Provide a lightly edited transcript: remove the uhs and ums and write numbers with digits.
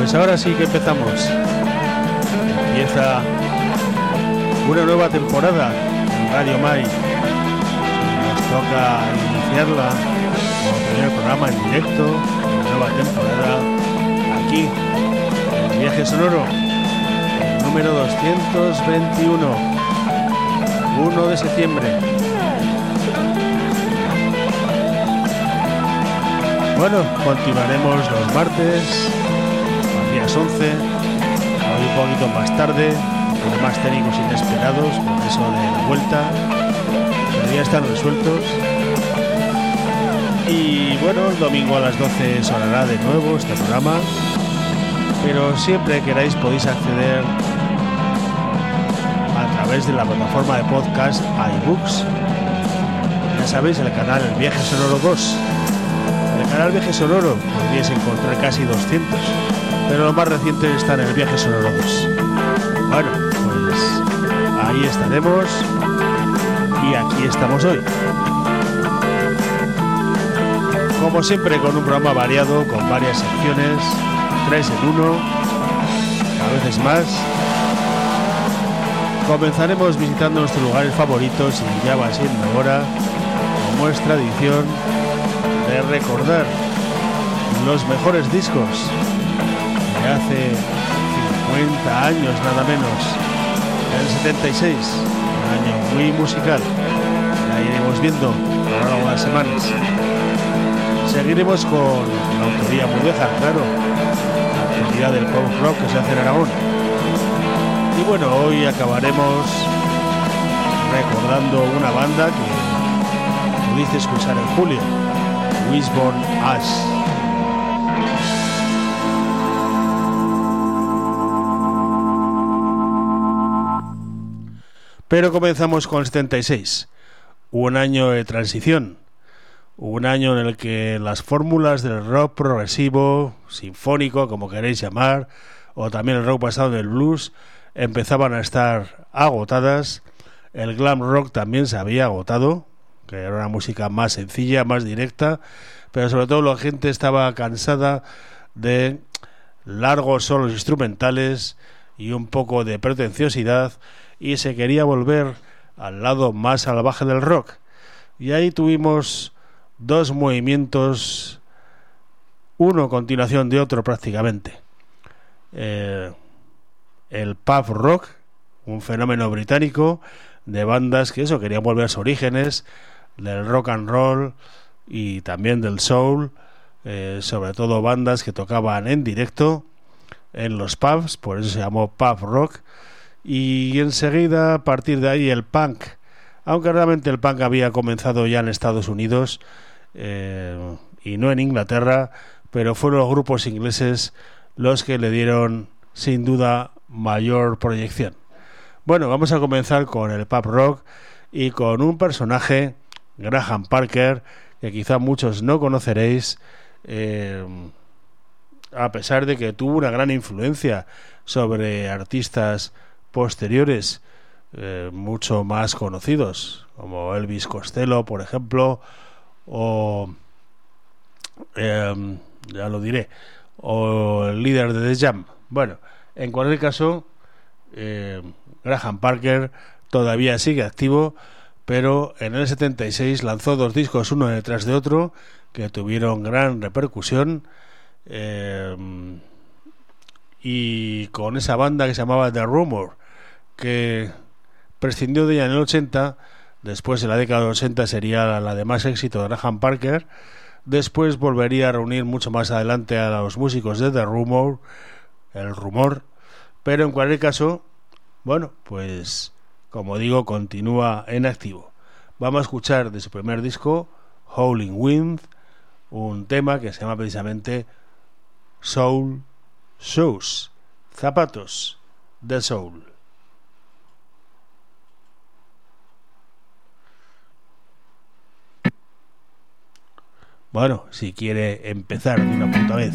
Pues ahora sí que empezamos. Empieza una nueva temporada en Radio Mai. Nos toca iniciarla como primer programa en directo, nueva temporada, aquí, en el Viaje Sonoro, el número 221, 1 de septiembre. Bueno, continuaremos los martes, a días 11, hoy un poquito más tarde, con más técnicos inesperados, por eso de la vuelta, pero ya están resueltos. Y bueno, el domingo a las 12 sonará de nuevo este programa, pero siempre que queráis podéis acceder a través de la plataforma de podcast iBooks. Ya sabéis, el canal El Viaje Sonoro 2. El canal Viaje Sonoro podríais encontrar casi 200, pero lo más reciente está en el Viaje Sonoro 2. Bueno, pues ahí estaremos y aquí estamos hoy. Como siempre, con un programa variado, con varias secciones, 3 en 1, a veces más. Comenzaremos visitando nuestros lugares favoritos y ya va siendo hora, como es tradición, de recordar los mejores discos de hace 50 años nada menos, el 76, un año muy musical. Ya iremos viendo a lo largo de las semanas. Seguiremos con la autoría mudéjar, claro, la autoría del pop rock que se hace en Aragón. Y bueno, hoy acabaremos recordando una banda que pudiste escuchar en julio, Wishbone Ash. Pero comenzamos con el 76, un año de transición, un año en el que las fórmulas del rock progresivo, sinfónico, como queréis llamar, o también el rock basado en el blues, empezaban a estar agotadas. El glam rock también se había agotado, que era una música más sencilla, más directa, pero sobre todo la gente estaba cansada de largos solos instrumentales y un poco de pretenciosidad, y se quería volver al lado más salvaje del rock. Y ahí tuvimos dos movimientos, uno a continuación de otro prácticamente. El pub rock, un fenómeno británico de bandas que eso querían volver a sus orígenes, del rock and roll y también del soul, sobre todo bandas que tocaban en directo en los pubs, por eso se llamó pub rock. Y enseguida, a partir de ahí, el punk, aunque realmente el punk había comenzado ya en Estados Unidos y no en Inglaterra, pero fueron los grupos ingleses los que le dieron sin duda mayor proyección. Bueno, vamos a comenzar con el pub rock y con un personaje, Graham Parker, que quizá muchos no conoceréis, a pesar de que tuvo una gran influencia sobre artistas posteriores, mucho más conocidos, como Elvis Costello, por ejemplo, o ya lo diré, o el líder de The Jam. Bueno, en cualquier caso, Graham Parker todavía sigue activo, pero en el 76 lanzó dos discos uno detrás de otro que tuvieron gran repercusión, y con esa banda que se llamaba The Rumor, que prescindió de ella en el 80. Después, en la década de los 80, sería la de más éxito de Graham Parker. Después volvería a reunir mucho más adelante a los músicos de The Rumor, el Rumor, pero en cualquier caso, bueno, pues como digo, continúa en activo. Vamos a escuchar de su primer disco, Howling Wind, un tema que se llama precisamente Soul Shoes, zapatos de soul. Bueno, si quiere empezar de una puta vez.